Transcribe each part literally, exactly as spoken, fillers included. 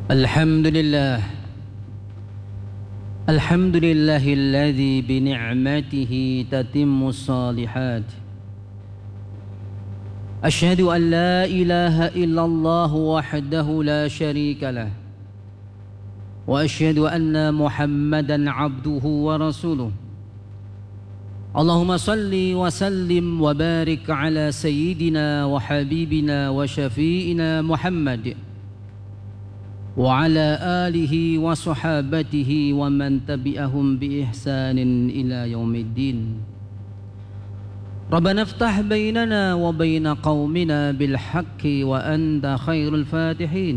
الحمد لله الحمد لله الذي بنعمته تتم الصالحات أشهد أن لا إله إلا الله وحده لا شريك له وأشهد أن محمدا عبده ورسوله اللهم صل وسلم وبارك على سيدنا وحبيبنا وشفيئنا محمد وعلى آله وصحابته ومن تبعهم بإحسان إلى يوم الدين ربنا افتح بيننا وبين قومنا بالحق وأنت خير الفاتحين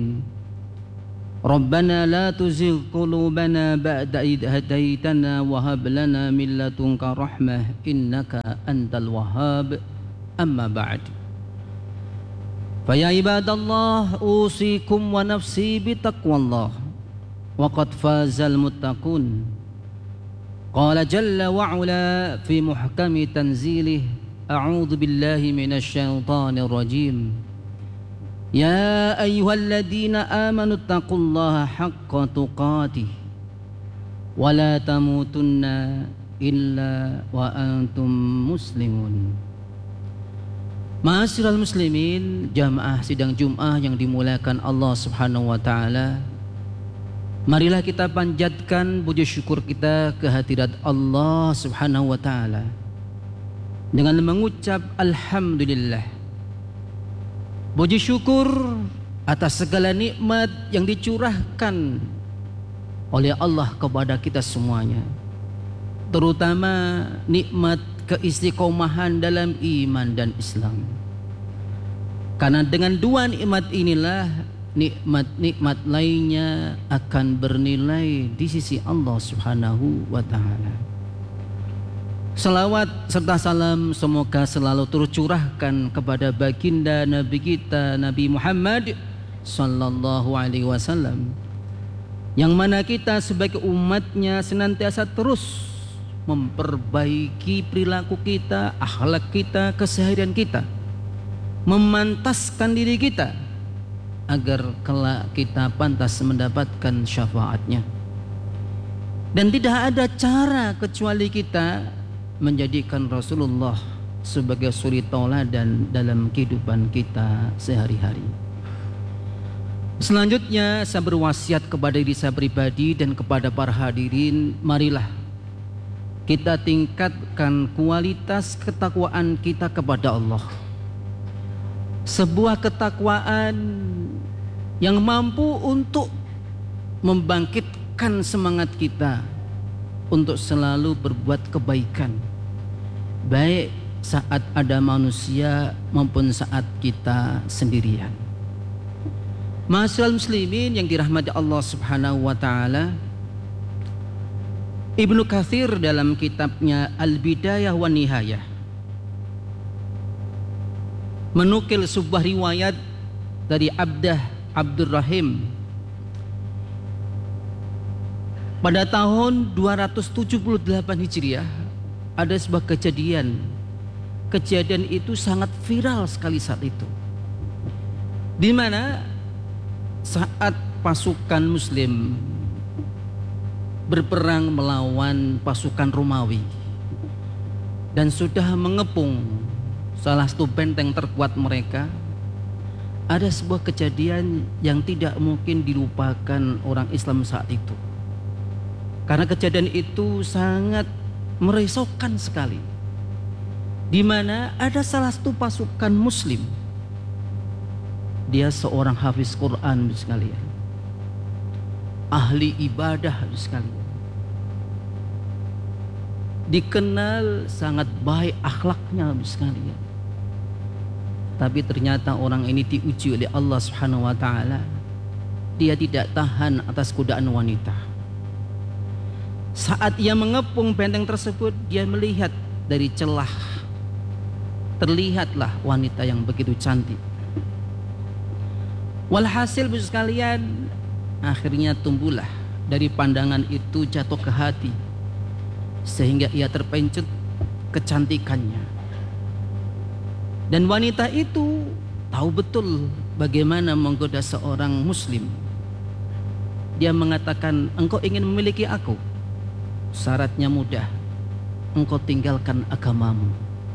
ربنا لا تزغ قلوبنا بعد إذ هديتنا وهب لنا من لدنك رحمة إنك أنت الوهاب أما بعد فيا عباد الله أوصيكم ونفسي بتقوى الله وقد فاز المتقون قال جل وعلا في محكم تنزيله أعوذ بالله من الشيطان الرجيم يا أيها الذين آمنوا اتقوا الله حق تقاته ولا تموتن إلا وأنتم مسلمون. Ma'asyiral muslimin, jamaah sidang Jum'ah yang dimuliakan Allah Subhanahu wa taala. Marilah kita panjatkan puji syukur kita kehadirat Allah Subhanahu wa taala dengan mengucap alhamdulillah. Puji syukur atas segala nikmat yang dicurahkan oleh Allah kepada kita semuanya, terutama nikmat keistiqomahan dalam iman dan Islam. Karena dengan dua nikmat inilah nikmat-nikmat lainnya akan bernilai di sisi Allah Subhanahu wa taala. Salawat serta salam semoga selalu tercurahkan kepada baginda Nabi kita Nabi Muhammad sallallahu alaihi wasallam, yang mana kita sebagai umatnya senantiasa terus memperbaiki perilaku kita, akhlak kita, keseharian kita, memantaskan diri kita agar kelak kita pantas mendapatkan syafaatnya. Dan tidak ada cara kecuali kita menjadikan Rasulullah sebagai suri tauladan dalam kehidupan kita sehari-hari. Selanjutnya saya berwasiat kepada diri saya pribadi dan kepada para hadirin, marilah kita tingkatkan kualitas ketakwaan kita kepada Allah. Sebuah ketakwaan yang mampu untuk membangkitkan semangat kita untuk selalu berbuat kebaikan, baik saat ada manusia maupun saat kita sendirian. Ma'asyiral muslimin yang dirahmati Allah Subhanahu wa taala, Ibnu Katsir dalam kitabnya Al-Bidayah wa Nihayah menukil sebuah riwayat dari Abdah Abdurrahim pada tahun dua ratus tujuh puluh delapan Hijriah. Ada sebuah kejadian. Kejadian itu sangat viral sekali saat itu, di mana saat pasukan Muslim berperang melawan pasukan Romawi dan sudah mengepung salah satu benteng terkuat mereka, ada sebuah kejadian yang tidak mungkin dilupakan orang Islam saat itu. Karena kejadian itu sangat merisaukan sekali, di mana ada salah satu pasukan Muslim, dia seorang hafiz Quran sekalian, ahli ibadah sekalian, dikenal sangat baik akhlaknya sekalian. Tapi ternyata orang ini diuji oleh Allah Subhanahu wa taala. Dia tidak tahan atas godaan wanita. Saat ia mengepung benteng tersebut, dia melihat dari celah, terlihatlah wanita yang begitu cantik. Walhasil sekalian, akhirnya tumbuhlah dari pandangan itu jatuh ke hati, sehingga ia terpencut kecantikannya. Dan wanita itu tahu betul bagaimana menggoda seorang muslim. Dia mengatakan, engkau ingin memiliki aku? Syaratnya mudah, engkau tinggalkan agamamu.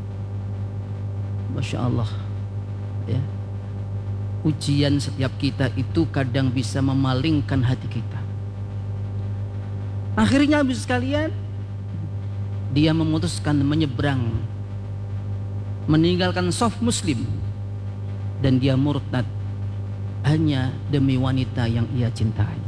Masya Allah, ya. Ujian setiap kita itu kadang bisa memalingkan hati kita. Akhirnya habis sekalian, dia memutuskan menyeberang, meninggalkan saf muslim, dan dia murtad hanya demi wanita yang ia cintai.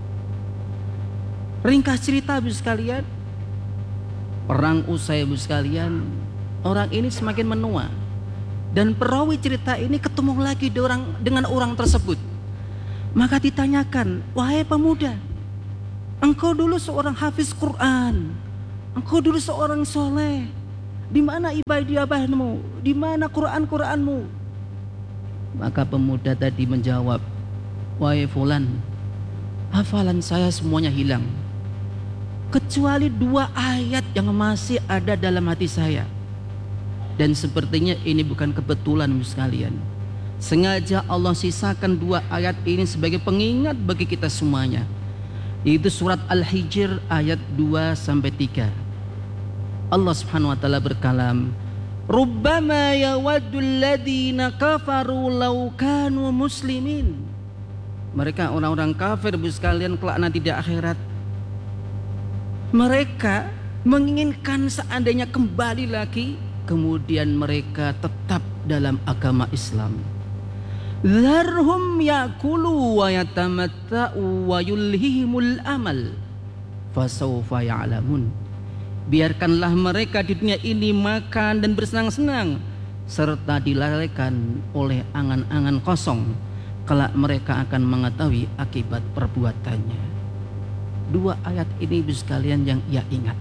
Ringkas cerita habis sekalian, perang usai habis sekalian, orang ini semakin menua, dan perawi cerita ini ketemu lagi dengan orang tersebut. Maka ditanyakan, wahai pemuda, engkau dulu seorang hafiz Quran, engkau dulu seorang soleh, di mana ibadahmu, di mana Quran-Quranmu? Maka pemuda tadi menjawab, wahai fulan, hafalan saya semuanya hilang, kecuali dua ayat yang masih ada dalam hati saya. Dan sepertinya ini bukan kebetulan sekalian. Sengaja Allah sisakan dua ayat ini sebagai pengingat bagi kita semuanya. Yaitu surat Al-Hijr ayat dua sampai tiga. Allah Subhanahu wa taala berkalam, "Rubbama yawaddul ladzina kafaru law kanu muslimin." Mereka orang-orang kafir sekalian kelak nanti di akhirat, mereka menginginkan seandainya kembali lagi, kemudian mereka tetap dalam agama Islam. Dharhum yakulu wa yatamatta'u wa yulhihimul amal fasawfa ya'lamun. Biarkanlah mereka di dunia ini makan dan bersenang-senang serta dilalaikan oleh angan-angan kosong, kelak mereka akan mengetahui akibat perbuatannya. Dua ayat ini ibu sekalian yang ia ingat.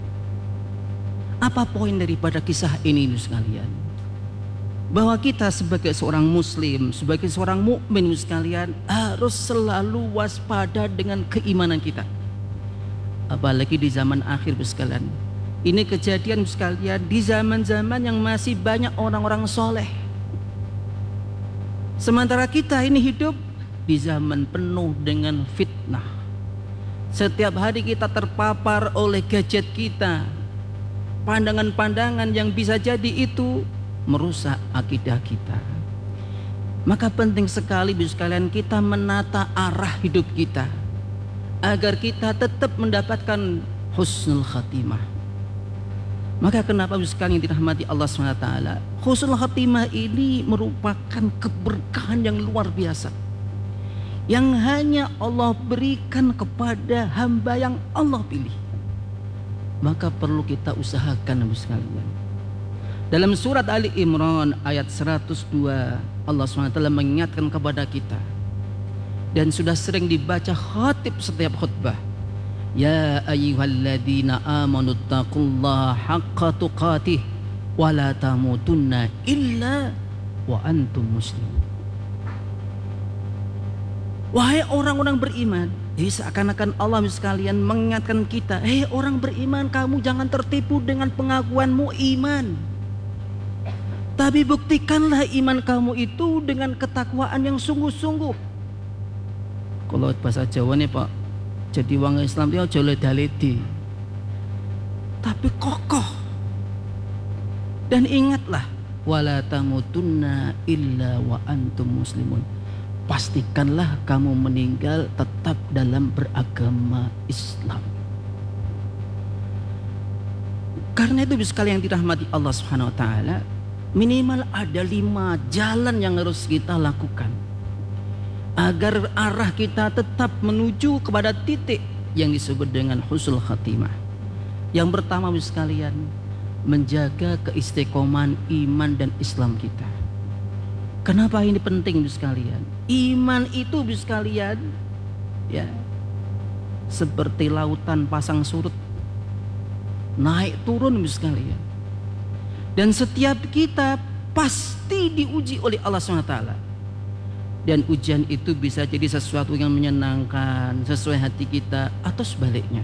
Apa poin daripada kisah ini ibu sekalian? Bahwa kita sebagai seorang muslim, sebagai seorang mukmin ibu sekalian, harus selalu waspada dengan keimanan kita. Apalagi di zaman akhir ibu sekalian. Ini kejadian ibu sekalian di zaman-zaman yang masih banyak orang-orang soleh. Sementara kita ini hidup di zaman penuh dengan fitnah. Setiap hari kita terpapar oleh gadget kita, pandangan-pandangan yang bisa jadi itu merusak akidah kita. Maka penting sekali ibu sekalian kita menata arah hidup kita agar kita tetap mendapatkan husnul khatimah. Maka kenapa ibu sekalian yang dirahmati Allah subhanahu wa taala, husnul khatimah ini merupakan keberkahan yang luar biasa yang hanya Allah berikan kepada hamba yang Allah pilih. Maka perlu kita usahakan ibu sekalian. Dalam surat Ali Imran ayat seratus dua, Allah subhanahu wa taala mengingatkan kepada kita, dan sudah sering dibaca khatib setiap khutbah, ya ayyuhalladzina amanu taqullaha haqqa tuqatih wa la tamutunna illa wa antum muslimun. Wahai orang-orang beriman, jadi seakan-akan Allah sekalian mengingatkan kita, hei orang beriman, kamu jangan tertipu dengan pengakuanmu iman, tapi buktikanlah iman kamu itu dengan ketakwaan yang sungguh-sungguh. Kalau bahasa Jawa nih Pak, jadi wong Islam dia jole daledi, tapi kokoh. Dan ingatlah, wala tamutunna illa wa antum muslimun. Pastikanlah kamu meninggal tetap dalam beragama Islam. Karena itu sekali yang dirahmati Allah Subhanahu wa taala, minimal ada lima jalan yang harus kita lakukan agar arah kita tetap menuju kepada titik yang disebut dengan husnul khatimah. Yang pertama sekalian, menjaga keistiqomahan iman dan Islam kita. Kenapa ini penting sekalian? Iman itu sekalian, ya, seperti lautan pasang surut, naik turun sekalian. Dan setiap kita pasti diuji oleh Allah subhanahu wa taala. Dan ujian itu bisa jadi sesuatu yang menyenangkan sesuai hati kita atau sebaliknya.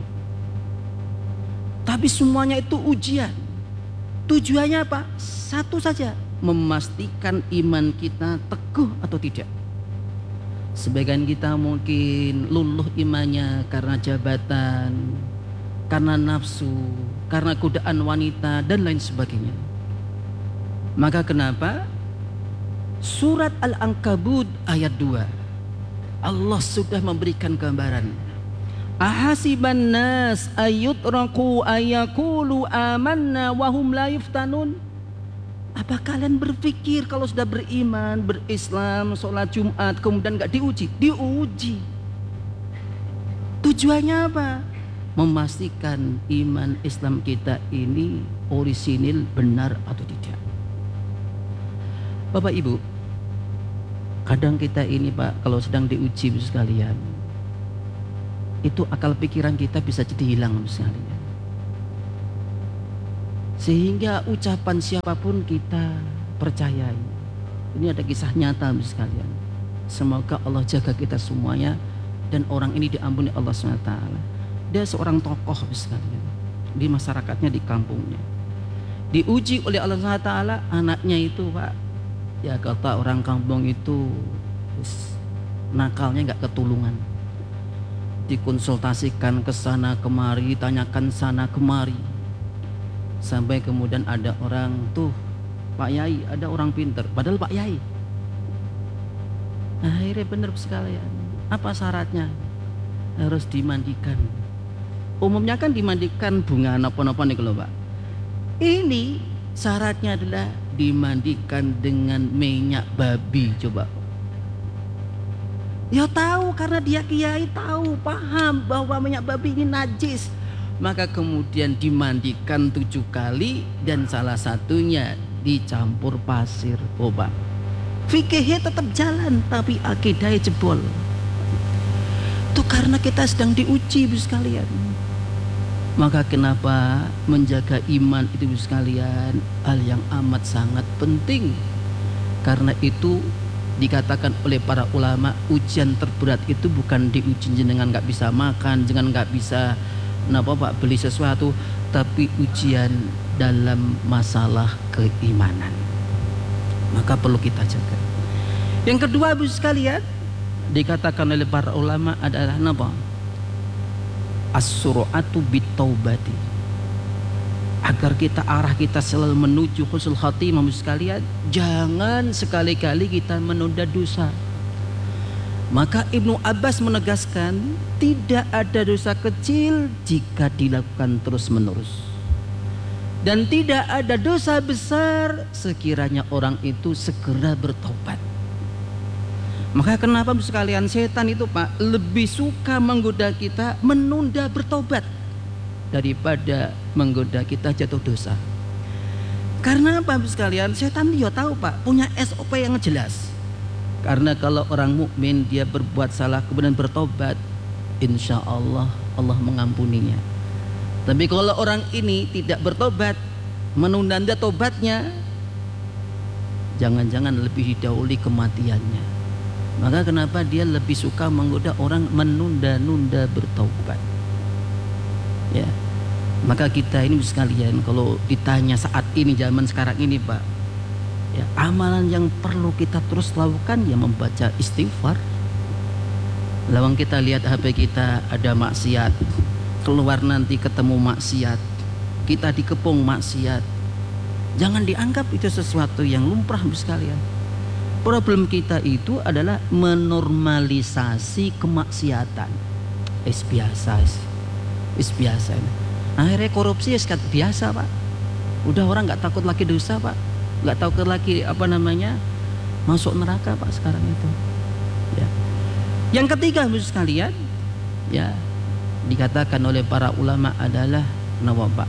Tapi semuanya itu ujian. Tujuannya apa? Satu saja, memastikan iman kita teguh atau tidak. Sebagian kita mungkin luluh imannya karena jabatan, karena nafsu, karena godaan wanita dan lain sebagainya. Maka kenapa surat Al-Ankabut ayat dua Allah sudah memberikan gambaran. Ahasiban nas ayyutraku ayyakulu amanna wahum la yuftanun. Apa kalian berpikir kalau sudah beriman, berislam, sholat Jumat, kemudian gak diuji? Diuji. Tujuannya apa? Memastikan iman Islam kita ini orisinil, benar atau tidak. Bapak Ibu, kadang kita ini Pak, kalau sedang diuji sekalian, itu akal pikiran kita bisa jadi hilang sekalian. Sehingga ucapan siapapun kita percayai. Ini ada kisah nyata sekalian. Semoga Allah jaga kita semuanya dan orang ini diampuni Allah subhanahu wa taala. Dia seorang tokoh sekalian di masyarakatnya, di kampungnya. Diuji oleh Allah subhanahu wa taala, anaknya itu Pak, ya kata orang kampung itu nakalnya nggak ketulungan. Dikonsultasikan ke sana kemari, tanyakan sana kemari. Sampai kemudian ada orang tuh, Pak Yai, ada orang pinter, padahal Pak Yai. Nah, akhirnya benar sekalian. Apa syaratnya? Harus dimandikan. Umumnya kan dimandikan bunga apa-apa nih kalau Pak. Ini syaratnya adalah dimandikan dengan minyak babi. Coba. Ya tahu, karena dia kiai tahu, paham bahwa minyak babi ini najis. Maka kemudian dimandikan tujuh kali dan salah satunya dicampur pasir. Oh Pak, fikihnya tetap jalan tapi akidahnya jebol. Itu karena kita sedang diuji Bu sekalian. Maka kenapa menjaga iman itu Bu sekalian hal yang amat sangat penting. Karena itu dikatakan oleh para ulama, ujian terberat itu bukan diuji dengan nggak bisa makan, dengan nggak bisa kenapa Pak beli sesuatu, tapi ujian dalam masalah keimanan. Maka perlu kita jaga. Yang kedua Bu sekalian, dikatakan oleh para ulama adalah apa? As-sur'atu bit-taubati. Agar kita arah kita selalu menuju husnul khatimah Bu sekalian, jangan sekali-kali kita menunda dosa. Maka Ibnu Abbas menegaskan, tidak ada dosa kecil jika dilakukan terus-menerus. Dan tidak ada dosa besar sekiranya orang itu segera bertobat. Maka kenapa sekalian setan itu Pak lebih suka menggoda kita menunda bertobat daripada menggoda kita jatuh dosa. Karena apa sekalian? Setan dia tahu Pak, punya S O P yang jelas. Karena kalau orang mukmin dia berbuat salah kemudian bertobat, insya Allah Allah mengampuninya. Tapi kalau orang ini tidak bertobat, menunda tobatnya, jangan-jangan lebih didahului kematiannya. Maka kenapa dia lebih suka menggoda orang menunda-nunda bertobat? Ya, maka kita ini sekalian kalau ditanya saat ini zaman sekarang ini Pak, ya, amalan yang perlu kita terus lakukan ya membaca istighfar. Lawang kita lihat H P kita ada maksiat, keluar nanti ketemu maksiat, kita dikepung maksiat, jangan dianggap itu sesuatu yang lumrah sekalian. Problem kita itu adalah menormalisasi kemaksiatan. Es biasa, es, es biasa. Akhirnya korupsi es biasa Pak. Udah orang nggak takut lagi dosa Pak, nggak takut lagi apa namanya masuk neraka Pak sekarang itu. Ya. Yang ketiga Bu sekalian, ya dikatakan oleh para ulama adalah nawa Pak,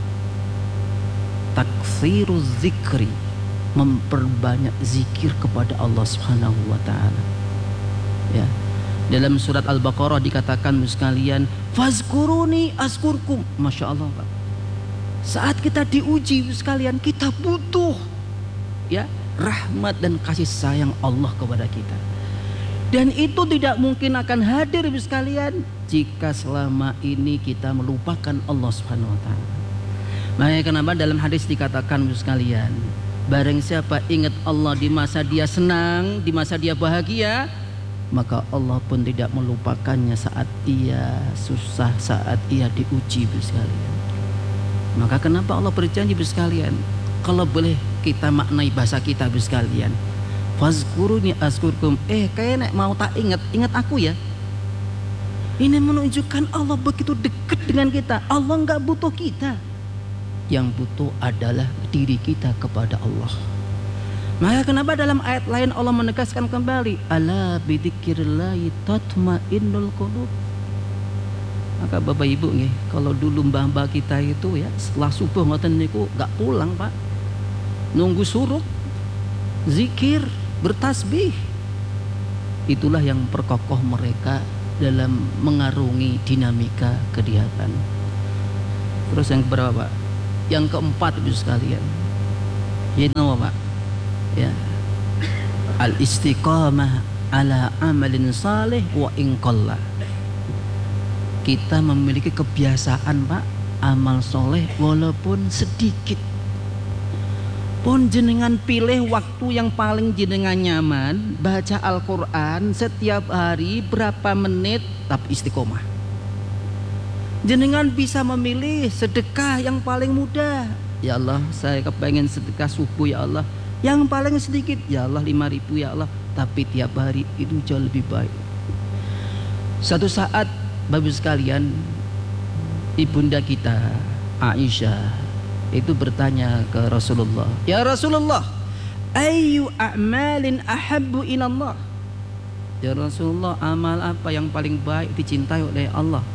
taksiruz zikri, memperbanyak zikir kepada Allah Subhanahu wa taala. Ya. Dalam surat Al-Baqarah dikatakan sekalian, fazkuruni azkurkum. Masya Allah Pak. Saat kita diuji sekalian, kita butuh ya rahmat dan kasih sayang Allah kepada kita. Dan itu tidak mungkin akan hadir sekalian jika selama ini kita melupakan Allah Subhanahu wa taala. Makanya kenapa dalam hadis dikatakan sekalian, barang siapa ingat Allah di masa dia senang, di masa dia bahagia, maka Allah pun tidak melupakannya saat ia susah, saat ia diuji sekalian. Maka kenapa Allah berjanji sekalian? Kalau boleh kita maknai bahasa kita sekalian, fazkuruni azkurkum, eh kayak mau tak ingat, ingat aku ya. Ini menunjukkan Allah begitu dekat dengan kita. Allah nggak butuh kita, yang butuh adalah diri kita kepada Allah. Maka kenapa dalam ayat lain Allah menegaskan kembali, ala bidzikrillahi tatmainnul qulub. Maka Bapak Ibu nggih, kalau dulu mbah-mbah kita itu ya setelah subuh ngoten niku enggak pulang, Pak. Nunggu suruh, zikir, bertasbih. Itulah yang perkokoh mereka dalam mengarungi dinamika kegiatan. Terus yang berapa, Pak? Yang keempat Ibu sekalian. Yaitu apa, Pak? Ya, al istiqamah ala amalin salih wa in qalla. Kita memiliki kebiasaan, Pak, amal soleh walaupun sedikit. Pun jenengan pilih waktu yang paling jenengan nyaman, baca Al-Quran setiap hari berapa menit, tapi istiqomah. Jenengan bisa memilih sedekah yang paling mudah. Ya Allah, saya kepengen sedekah subuh ya Allah. Yang paling sedikit, ya Allah lima ribu ya Allah. Tapi tiap hari itu jauh lebih baik. Satu saat Bapak sekalian, ibunda kita Aisyah itu bertanya ke Rasulullah, ya Rasulullah, ayu a'malin ahabbu ilallah. Ya Rasulullah, amal apa yang paling baik dicintai oleh Allah?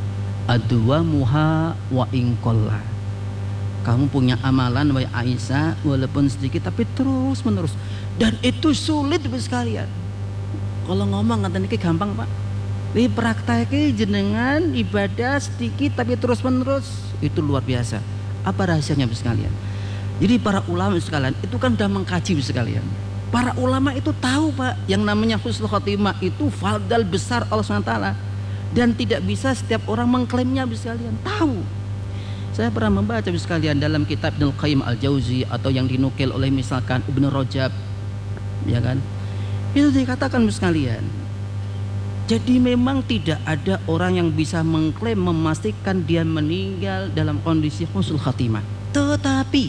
Adwamuha wa in qalla. Kamu punya amalan wahai Aisyah walaupun sedikit tapi terus menerus, dan itu sulit sekalian. Kalau ngomong ngaten iki gampang, Pak. Ini prakteknya jenengan ibadah sedikit tapi terus menerus, itu luar biasa. Apa rahasianya sekalian? Jadi para ulama sekalian itu kan sudah mengkaji sekalian. Para ulama itu tahu, Pak, yang namanya husnul khotimah itu fadl besar Allah subhanahu wa taala, dan tidak bisa setiap orang mengklaimnya sekalian. Tahu. Saya pernah membaca sekalian dalam kitab Ibnu Qayyim Al-Jauzi atau yang dinukil oleh misalkan Ibnu Rajab, ya kan? Itu dikatakan sekalian. Jadi memang tidak ada orang yang bisa mengklaim memastikan dia meninggal dalam kondisi husnul khatimah. Tetapi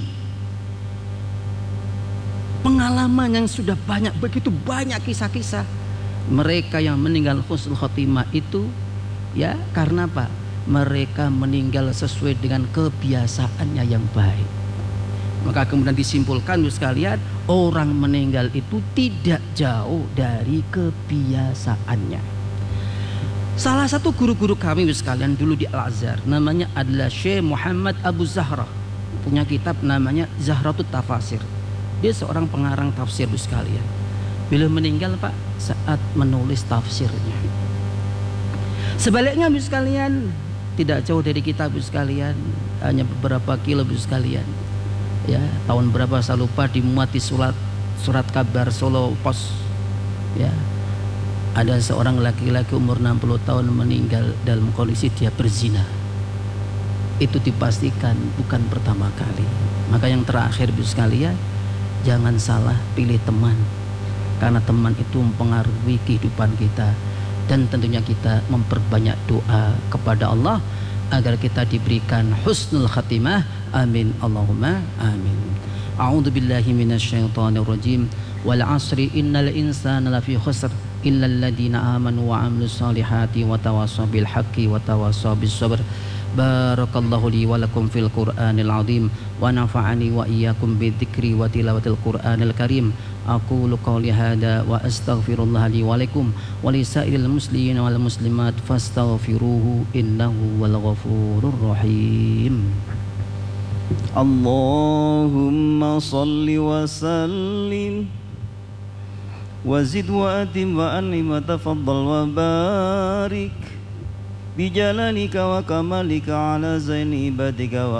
pengalaman yang sudah banyak, begitu banyak kisah-kisah mereka yang meninggal husnul khatimah itu ya karena apa? Mereka meninggal sesuai dengan kebiasaannya yang baik. Maka kemudian disimpulkan sekalian, orang meninggal itu tidak jauh dari kebiasaannya. Salah satu guru-guru kami sekalian dulu di Al-Azhar, namanya adalah Syekh Muhammad Abu Zahra, punya kitab namanya Zahratut Tafasir. Dia seorang pengarang tafsir sekalian. Beliau meninggal, Pak, saat menulis tafsirnya. Sebaliknya sekalian, tidak jauh dari kita sekalian, hanya beberapa kilo sekalian. Ya, tahun berapa saya lupa, dimuat di surat surat kabar Solo Pos. Ya, ada seorang laki-laki umur enam puluh tahun meninggal dalam kondisi dia berzina. Itu dipastikan bukan pertama kali. Maka yang terakhir sekalian, jangan salah pilih teman, karena teman itu mempengaruhi kehidupan kita. Dan tentunya kita memperbanyak doa kepada Allah agar kita diberikan husnul khatimah. Amin Allahumma amin. A'udzu billahi minasyaitonir rajim. Wal 'asri innal insana lafi khusr illal ladzina amanu wa 'amilus solihati wa tawassaw bil haqqi wa tawassaw bis sabr. Barakallahu li wa lakum fil Qur'anil 'azim wa nafa'ani wa iyyakum bidzikri wa tilawatil Qur'anil karim. Aqulu qawli hada wa astaghfirullah li wa lakum wa li sa'iril muslimin wal muslimat fastaghfiruhu innahu wal ghafurur rahim. Allahumma salli wa sallim wa zid wa atim wa an'im wa tafaddal wa barik bijalalika wa kamalika ala zaini ibadika wa